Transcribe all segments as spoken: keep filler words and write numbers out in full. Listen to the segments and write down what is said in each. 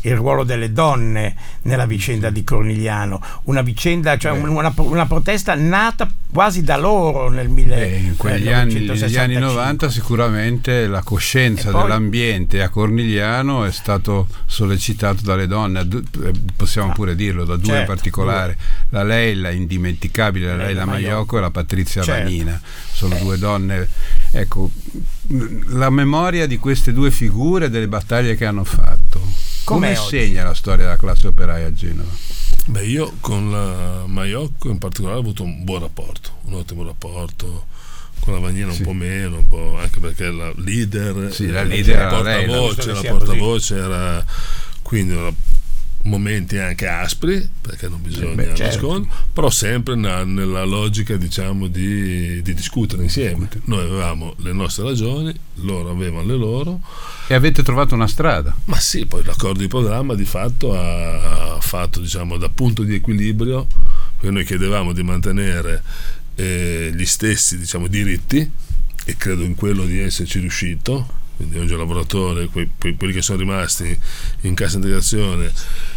il ruolo delle donne nella vicenda di Cornigliano, una vicenda, cioè una, una protesta nata quasi da loro nel eh, in quegli anni, negli anni novanta sicuramente la coscienza poi, dell'ambiente a Cornigliano è stato sollecitato dalle donne, possiamo ah, pure dirlo, da due certo, in particolare, due. la Leila indimenticabile, la Leila Maiocco e la Patrizia certo. Vanina, sono eh. due donne, ecco, la memoria di queste due figure, delle battaglie che hanno fatto, come segna la storia della classe operaia a Genova? Beh, io con la Maiocco in particolare ho avuto un buon rapporto, un ottimo rapporto, con la Vanina sì. un po' meno, un po', anche perché la leader, sì, la, leader la portavoce, la portavoce era, quindi era momenti anche aspri, perché non bisogna Beh, certo. nascondere, però sempre na, nella logica, diciamo, di, di discutere insieme. Noi avevamo le nostre ragioni, loro avevano le loro. E avete trovato una strada? Ma sì, poi l'accordo di programma di fatto ha, ha fatto, diciamo, da punto di equilibrio, perché noi chiedevamo di mantenere eh, gli stessi, diciamo, diritti, e credo in quello di esserci riuscito. Quindi oggi il lavoratore, que, que, quelli che sono rimasti in cassa integrazione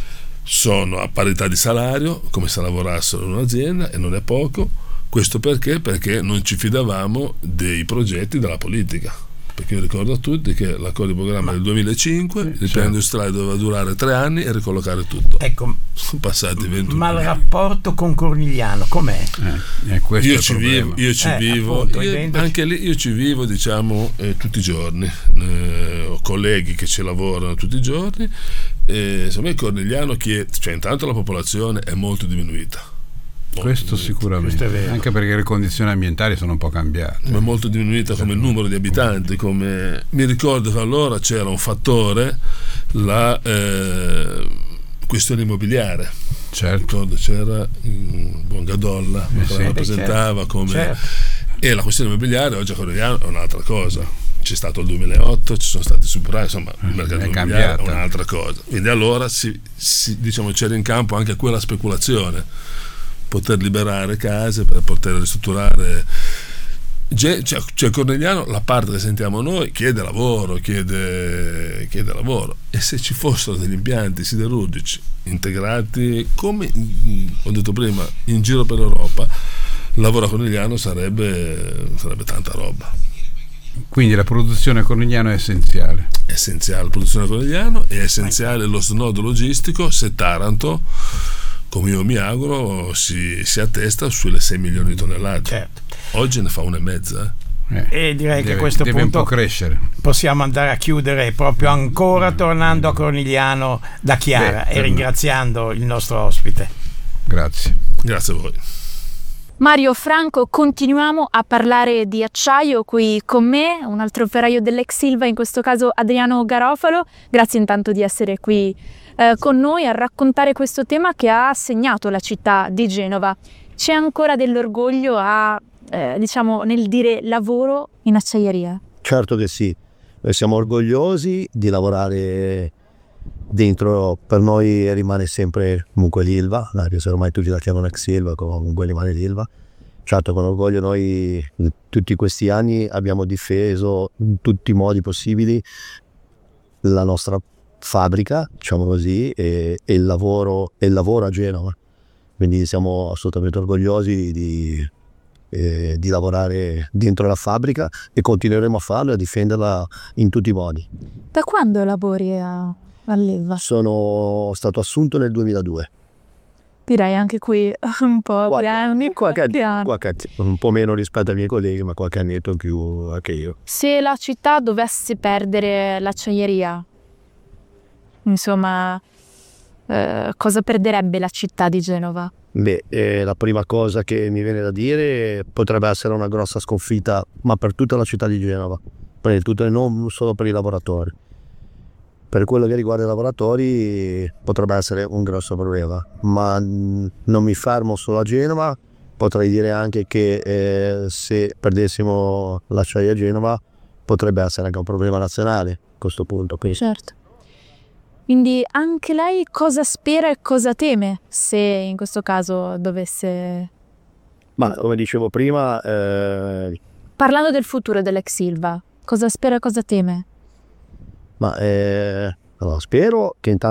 sono a parità di salario, come se lavorassero in un'azienda, e non è poco. Questo perché? Perché non ci fidavamo dei progetti della politica. Perché io ricordo a tutti che l'accordo di programma del duemilacinque, il piano industriale doveva durare tre anni e ricollocare tutto. Ecco, sono passati ventuno ma anni. il rapporto con Cornigliano com'è? Eh, è questo io, il ci vivo, io ci eh, vivo, appunto, io, anche lì io ci vivo, diciamo, eh, tutti i giorni. Eh, ho colleghi che ci lavorano tutti i giorni. Eh, secondo me Cornigliano, che, cioè, intanto la popolazione è molto diminuita. Questo sicuramente, questo anche perché le condizioni ambientali sono un po' cambiate, ma è molto diminuita come il numero di abitanti. Come mi ricordo che allora c'era un fattore, la eh, questione immobiliare. Certo, ricordo, c'era um, Bongadolla eh, che sì, la rappresentava certo, come certo. E la questione immobiliare oggi a Cornigliano è un'altra cosa. C'è stato il duemilaotto, ci sono stati superati, insomma il mercato immobiliare è un'altra cosa. Quindi allora si, si, diciamo, c'era in campo anche quella speculazione, poter liberare case per poter ristrutturare. Cioè, cioè Cornigliano, la parte che sentiamo noi, chiede lavoro, chiede, chiede lavoro, e se ci fossero degli impianti siderurgici integrati, come ho detto prima, in giro per l'Europa, il lavoro a Cornigliano sarebbe, sarebbe tanta roba. Quindi la produzione a Cornigliano è essenziale. È essenziale la produzione a Cornigliano, è essenziale lo snodo logistico se Taranto, come io mi auguro, si, si attesta sulle sei milioni di tonnellate. Certo. Oggi ne fa una e mezza. Eh. E direi deve, che a questo deve punto un po' crescere. Possiamo andare a chiudere proprio ancora tornando a Cornigliano da Chiara. Beh, e ringraziando il nostro ospite. Grazie. Grazie a voi. Mario, Franco, continuiamo a parlare di acciaio qui con me, un altro operaio dell'ex Ilva, in questo caso Adriano Garofalo. Grazie intanto di essere qui eh, con noi a raccontare questo tema che ha segnato la città di Genova. C'è ancora dell'orgoglio a, eh, diciamo, nel dire lavoro in acciaieria? Certo che sì, noi siamo orgogliosi di lavorare dentro, per noi rimane sempre comunque l'Ilva, anche se ormai tutti la chiamano ex Ilva, comunque rimane l'Ilva. Certo, con orgoglio noi tutti questi anni abbiamo difeso in tutti i modi possibili la nostra fabbrica, diciamo così, e, e, il, lavoro, e il lavoro a Genova, quindi siamo assolutamente orgogliosi di, eh, di lavorare dentro la fabbrica e continueremo a farlo e a difenderla in tutti i modi. Da quando lavori a all'Ilva? Sono stato assunto nel duemiladue. Direi anche qui un po' qualche, anni, qualche, qualche qualche, un po' meno rispetto ai miei colleghi, ma qualche annetto in più anche io. Se la città dovesse perdere l'acciaieria, insomma, eh, cosa perderebbe la città di Genova? Beh, eh, la prima cosa che mi viene da dire potrebbe essere una grossa sconfitta, ma per tutta la città di Genova, per tutto, non solo per i lavoratori. Per quello che riguarda i lavoratori potrebbe essere un grosso problema, ma non mi fermo solo a Genova, potrei dire anche che eh, se perdessimo l'acciaieria a Genova potrebbe essere anche un problema nazionale a questo punto. Quindi. Certo. Quindi anche lei cosa spera e cosa teme se in questo caso dovesse... Ma come dicevo prima... Eh... Parlando del futuro dell'ex Ilva, cosa spera e cosa teme? Ma eh, allora, spero che intanto